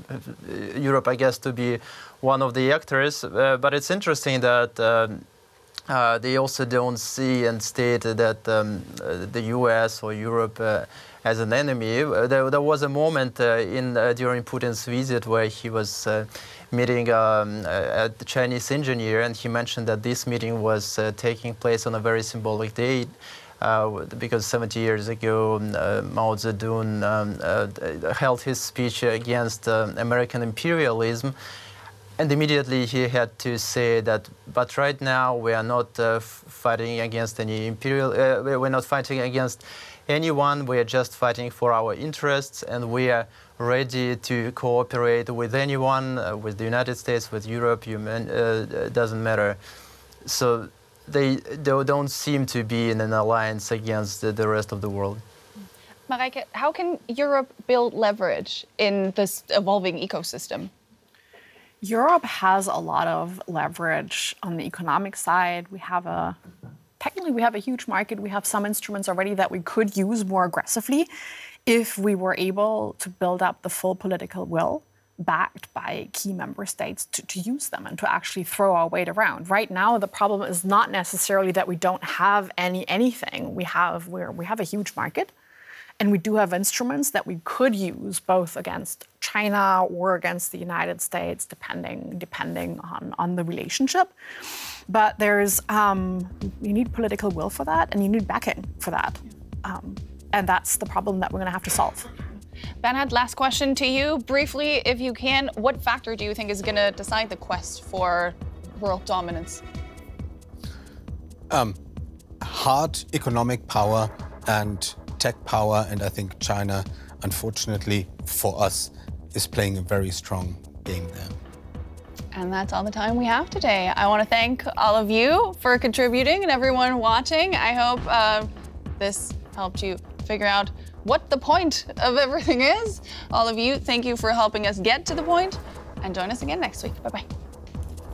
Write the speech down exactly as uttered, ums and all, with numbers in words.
Europe, I guess, to be one of the actors. Uh, but it's interesting that um, uh, they also don't see and state that um, the U S or Europe uh, as an enemy. Uh, there, there was a moment uh, in uh, during Putin's visit where he was uh, meeting um, a, a Chinese engineer, and he mentioned that this meeting was uh, taking place on a very symbolic date. Uh, because seventy years ago, uh, Mao Zedong um, uh, held his speech against uh, American imperialism, and immediately he had to say that, but right now we are not uh, fighting against any imperial, uh, we're not fighting against anyone, we are just fighting for our interests, and we are ready to cooperate with anyone, uh, with the United States, with Europe, you man, uh, it doesn't matter. So they, they don't seem to be in an alliance against the, the rest of the world. Marijke, how can Europe build leverage in this evolving ecosystem? Europe has a lot of leverage on the economic side. We have a, technically we have a huge market. We have some instruments already that we could use more aggressively if we were able to build up the full political will, backed by key member states to, to use them and to actually throw our weight around. Right now, the problem is not necessarily that we don't have any anything. We have, we're, we have a huge market, and we do have instruments that we could use both against China or against the United States, depending, depending on, on the relationship. But there's, um, you need political will for that, and you need backing for that. Um, and that's the problem that we're gonna have to solve. Bernhard, last question to you. Briefly, if you can, what factor do you think is gonna decide the quest for world dominance? Um, hard economic power and tech power, and I think China, unfortunately for us, is playing a very strong game there. And that's all the time we have today. I want to thank all of you for contributing and everyone watching. I hope uh, this helped you figure out what the point of everything is. All of you, thank you for helping us get to the point, and join us again next week. Bye-bye.